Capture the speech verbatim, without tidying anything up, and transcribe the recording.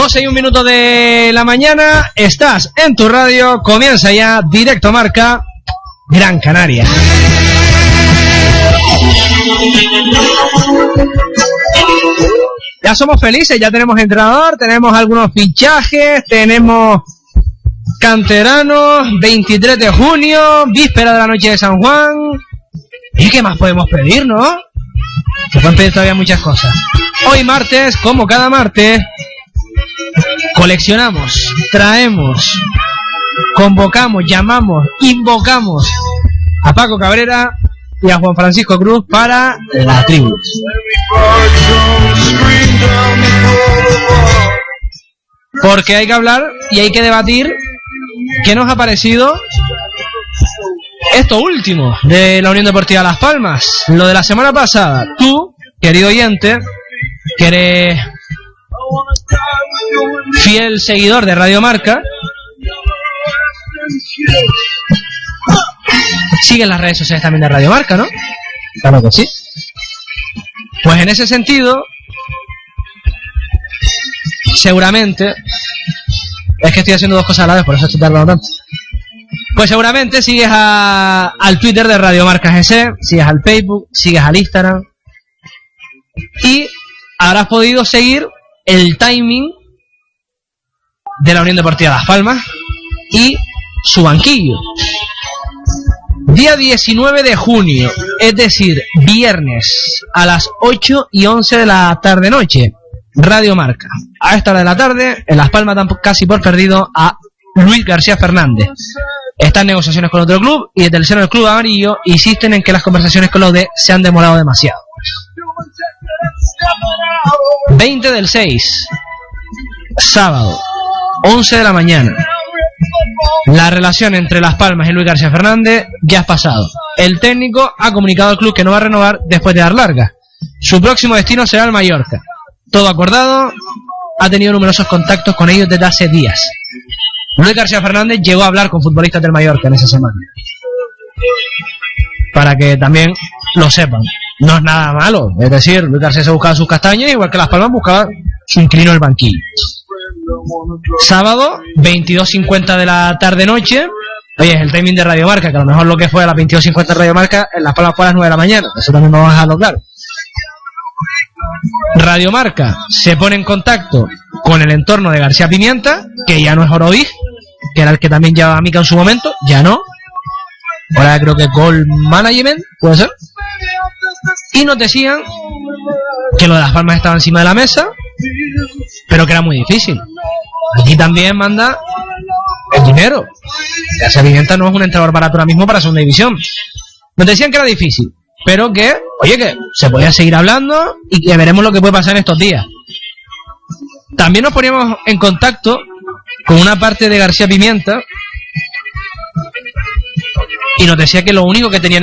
doce y un minuto de la mañana, estás en tu radio, comienza ya Directo Marca Gran Canaria. Ya somos felices, ya tenemos entrenador, tenemos algunos fichajes, tenemos canteranos, veintitrés de junio, víspera de la noche de San Juan. ¿Y qué más podemos pedir, no? Se pueden pedir todavía muchas cosas. Hoy martes, como cada martes, coleccionamos, traemos, convocamos, llamamos, invocamos a Paco Cabrera y a Juan Francisco Cruz para la tribu. Porque hay que hablar y hay que debatir qué nos ha parecido esto último de la Unión Deportiva Las Palmas. Lo de la semana pasada. Tú, querido oyente, que eres fiel seguidor de Radio Marca, sigues las redes sociales también de Radio Marca, ¿no? Claro que sí. Pues en ese sentido, seguramente, es que estoy haciendo dos cosas a la vez, por eso estoy tardando tanto. Pues seguramente sigues a, al Twitter de Radio Marca G C, sigues al Facebook, sigues al Instagram, y habrás podido seguir el timing de la Unión Deportiva Las Palmas y su banquillo. Día diecinueve de junio, es decir, viernes, a las ocho y once de la tarde-noche, Radio Marca. A esta hora de la tarde, en Las Palmas dan casi por perdido a Luis García Fernández. Está en negociaciones con otro club y desde el seno del Club Amarillo insisten en que las conversaciones con los de se han demorado demasiado. veinte del seis, sábado, once de la mañana. La relación entre Las Palmas y Luis García Fernández ya es pasado. El técnico ha comunicado al club que no va a renovar después de dar larga. Su próximo destino será el Mallorca. Todo acordado, ha tenido numerosos contactos con ellos desde hace días. Luis García Fernández llegó a hablar con futbolistas del Mallorca en esa semana. Para que también lo sepan. No es nada malo. Es decir, Luis García se buscaba sus castañas, igual que Las Palmas buscaba su inquilino el banquillo. Sábado, veintidós cincuenta de la tarde-noche. Oye, es el timing de Radio Marca, que a lo mejor lo que fue a las veintidós cincuenta de Radio Marca, en Las Palmas fue a las nueve de la mañana. Eso también vamos a dejarlo claro. Radio Marca se pone en contacto con el entorno de García Pimienta, que ya no es Oroig, que era el que también llevaba a Mica en su momento, ya no. Ahora creo que Goal Management, puede ser. Y nos decían que lo de Las Palmas estaba encima de la mesa, pero que era muy difícil. Aquí también manda el dinero. García Pimienta no es un entrenador barato ahora mismo para segunda división. Nos decían que era difícil, pero que, oye, que se podía seguir hablando y que veremos lo que puede pasar en estos días. También nos poníamos en contacto con una parte de García Pimienta y nos decía que lo único que tenían